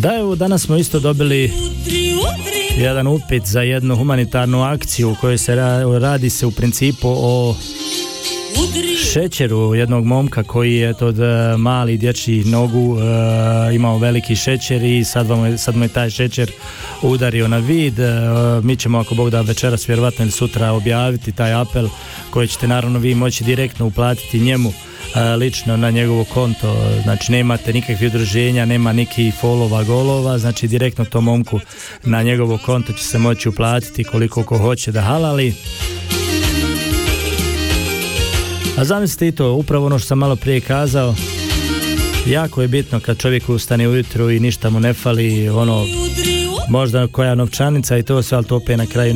Da, evo danas smo isto dobili jedan upit za jednu humanitarnu akciju u kojoj se radi se u principu o šećeru jednog momka koji je od malih dječjih nogu imao veliki šećer i sad mu je taj šećer udario na vid. Mi ćemo, ako Bog da, večeras vjerovatno ili sutra objaviti taj apel koji ćete naravno vi moći direktno uplatiti njemu lično na njegovo konto. Znači nemate nikakvih udruženja, nema nikakvih folova, golova, znači direktno tom momku na njegovo konto će se moći uplatiti koliko ko hoće da halali. A zamislite i to, upravo ono što sam malo prije kazao, jako je bitno kad čovjek ustane ujutru i ništa mu ne fali, ono, možda koja novčanica i to sve, ali to opet na kraju